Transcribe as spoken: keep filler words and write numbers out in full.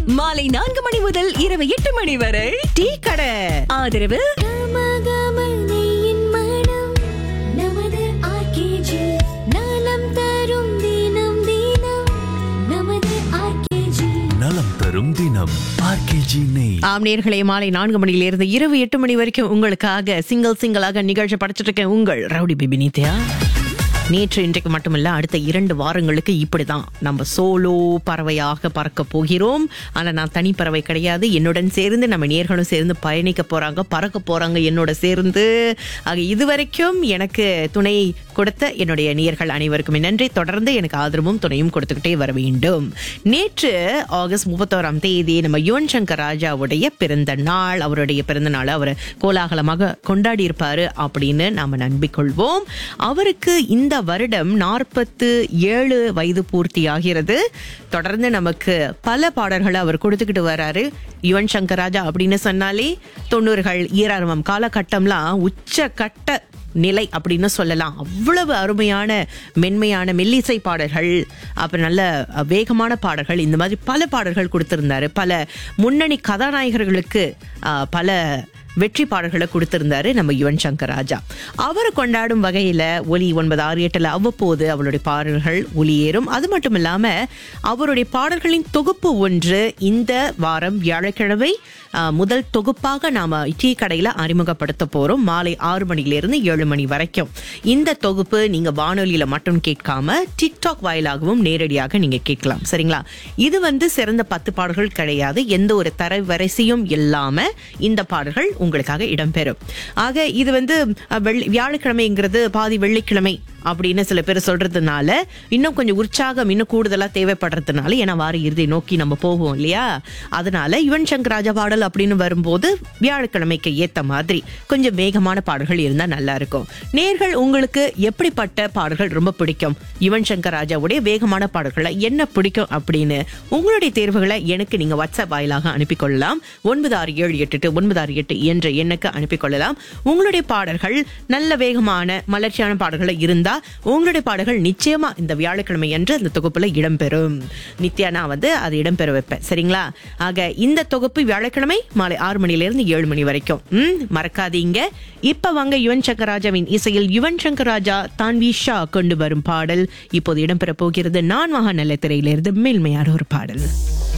மாலை நான்கு மணி முதல் இரவு எட்டு மணி வரை டீ கடை. ஆதரவு நலம் தரும் தினம் ஆர்கேஜி நெய். ஆம் நேயர்களே, மாலை நான்கு மணியிலிருந்து இரவு எட்டு மணி வரைக்கும் உங்களுக்காக சிங்கிள் சிங்கிளாக நிகழ்ச்சி படைச்சிட்டு இருக்கேன். உங்கள் ரவுடி பேபி நித்யா. நேற்று இன்றைக்கு மட்டுமல்ல, அடுத்த இரண்டு வாரங்களுக்கு இப்படிதான் நம்ம சோலோ பறவையாக பறக்க போகிறோம். ஆனா நான் தனி பறவை கிடையாது. என்னுடன் சேர்ந்து நம்ம நேர்களும் சேர்ந்து பயணிக்க போறாங்க, பறக்க போறாங்க என்னோட சேர்ந்து. ஆக இதுவரைக்கும் எனக்கு துணை கொடுத்த என்னுடைய நேயர்கள் அனைவருக்கும் நன்றி. தொடர்ந்து எனக்கு ஆதரவும் துணையும் கொடுத்துக்கிட்டே வர வேண்டும். நேற்று ஆகஸ்ட் முப்பத்தோராம் தேதி நம்ம யுவன் சங்கர் ராஜாவுடைய பிறந்த நாள். அவருடைய பிறந்த நாள் அவர் கோலாகலமாக கொண்டாடி இருப்பாரு அப்படின்னு நாம நம்பிக்கொள்வோம். அவருக்கு இந்த வருடம் நாற்பத்து ஏழு வயது பூர்த்தி ஆகிறது. தொடர்ந்து நமக்கு பல பாடல்களை அவர் கொடுத்துக்கிட்டு வராரு. யுவன் சங்கர் ராஜா அப்படின்னு சொன்னாலே தொண்ணூறுகள் ஈராரம்பம் காலகட்டம்லாம் உச்சகட்ட நிலை அப்படின்னு சொல்லலாம். அவ்வளவு அருமையான மென்மையான மெல்லிசை பாடல்கள், அப்புறம் நல்ல வேகமான பாடல்கள், இந்த மாதிரி பல பாடல்கள் கொடுத்திருந்தாரு. பல முன்னணி கதாநாயகர்களுக்கு பல வெற்றி பாடல்களை கொடுத்திருந்தாரு நம்ம யுவன் சங்கர் ராஜா. அவரை கொண்டாடும் வகையில ஒலி ஒன்பது ஆறு எட்டுல அவ்வப்போது அவருடைய பாடல்கள் ஒலியேறும். அது மட்டும் இல்லாம அவருடைய பாடல்களின் தொகுப்பு ஒன்று இந்த வாரம் வியாழக்கிழமை முதல் தொகுப்பாக நாம டீ கடையில அறிமுகப்படுத்த போறோம். மாலை ஆறு மணியிலிருந்து ஏழு மணி வரைக்கும் இந்த தொகுப்பு நீங்க வானொலியில மட்டும் கேட்காம டிக்டாக் வாயிலாகவும் நேரடியாக நீங்க கேட்கலாம். சரிங்களா? இது வந்து சிறந்த பத்து பாடல்கள் கிடையாது. எந்த ஒரு தரவரிசையும் இல்லாம இந்த பாடல்கள் உங்களுக்காக இடம்பெறும். ஆக இது வந்து வியாழக்கிழமைங்கிறது பாதி வெள்ளிக்கிழமை அப்படின்னு சில பேர் சொல்றதுனால இன்னும் கொஞ்சம் உற்சாகம் இன்னும் கூடுதலா தேவைப்படுறதுனால, ஏன்னா வார இறுதி நோக்கி நம்ம போவோம் இல்லையா, அதனால யுவன் சங்கர் ராஜா பாடல் அப்படின்னு வரும்போது வியாழக்கிழமைக்கு ஏத்த மாதிரி கொஞ்சம் வேகமான பாடல்கள் இருந்தா நல்லா இருக்கும். நேர்கள் உங்களுக்கு எப்படிப்பட்ட பாடல்கள் ரொம்ப பிடிக்கும், யுவன் சங்கர் ராஜாவுடைய வேகமான பாடல்களை என்ன பிடிக்கும் அப்படின்னு உங்களுடைய தேர்வுகளை எனக்கு நீங்க வாட்ஸ்அப் வாயிலாக அனுப்பி கொள்ளலாம். ஒன்பது ஆறு ஏழு எட்டு ஒன்பது ஆறு எட்டு என்ற எண்ணுக்கு அனுப்பி கொள்ளலாம். உங்களுடைய பாடல்கள் நல்ல வேகமான மலர்ச்சியான பாடல்களை இருந்தா உங்களுடைய பாடல்கள் நிச்சயமா இந்த வியாழக்கிழமை என்று அந்த தொகுப்புல இடம்பெறும். நித்யா நான் வந்து அதை இடம்பெற வைப்பேன். சரிங்களா? ஆக இந்த தொகுப்பு வியாழக்கிழமை மாலை ஆறு மணியிலிருந்து ஏழு மணி வரைக்கும் ம் மறக்காதீங்க. இப்ப வாங்க யுவன் சங்கர் ராஜாவின் இசையில் யுவன் சங்கர் ராஜா தான்வி ஷா கொண்டு வரும் பாடல் இப்போது இடம்பெற போகிறது. நான் மகா நல்ல திரையிலிருந்து மேல்மையான ஒரு பாடல்.